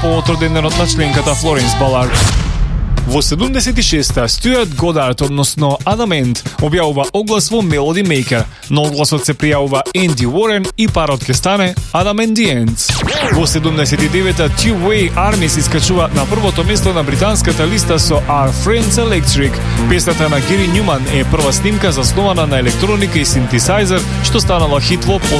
повод роденденот на членката Флоренс Балард. Во 76-та Стюарт Годард, односно Адамент, објавува оглас во Melody Maker. На огласот се пријавува Енди Уорен и парот ке стане Adam and the Ants. Во 79-та Two-Way Army се искачува на првото место на британската листа со Our Friends Electric. Песната на Гери Нјуман е прва снимка заснована на електроника и синтесайзер, што станала хит во